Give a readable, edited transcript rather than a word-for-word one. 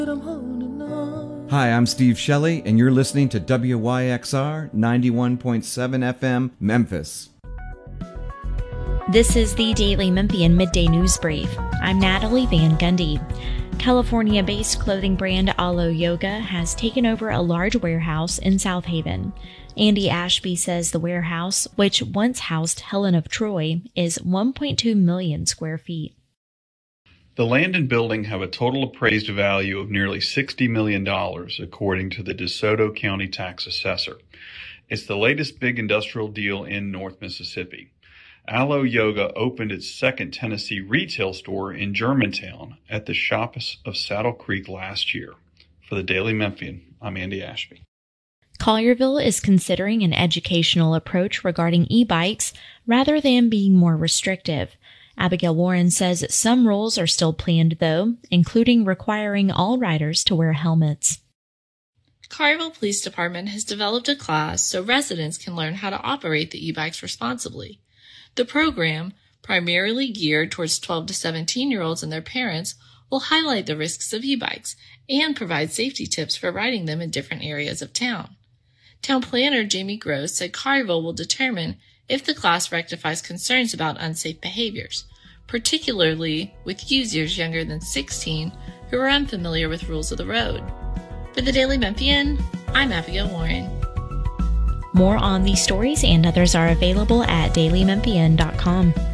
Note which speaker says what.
Speaker 1: Hi, I'm Steve Shelley, and you're listening to WYXR 91.7 FM, Memphis.
Speaker 2: This is the Daily Memphian Midday News Brief. I'm Natalie Van Gundy. California-based clothing brand Alo Yoga has taken over a large warehouse in South Haven. Andy Ashby says the warehouse, which once housed Helen of Troy, is 1.2 million square feet.
Speaker 3: The land and building have a total appraised value of nearly $60 million, according to the DeSoto County tax assessor. It's the latest big industrial deal in North Mississippi. Alo Yoga opened its second Tennessee retail store in Germantown at the Shoppes of Saddle Creek last year. For the Daily Memphian, I'm Andy Ashby.
Speaker 2: Collierville is considering an educational approach regarding e-bikes rather than being more restrictive. Abigail Warren says some rules are still planned, though, including requiring all riders to wear helmets.
Speaker 4: Collierville Police Department has developed a class so residents can learn how to operate the e-bikes responsibly. The program, primarily geared towards 12 to 17-year-olds and their parents, will highlight the risks of e-bikes and provide safety tips for riding them in different areas of town. Town planner Jamie Gross said Collierville will determine if the class rectifies concerns about unsafe behaviors, particularly with users younger than 16 who are unfamiliar with rules of the road. For the Daily Memphian, I'm Abigail Warren.
Speaker 2: More on these stories and others are available at dailymemphian.com.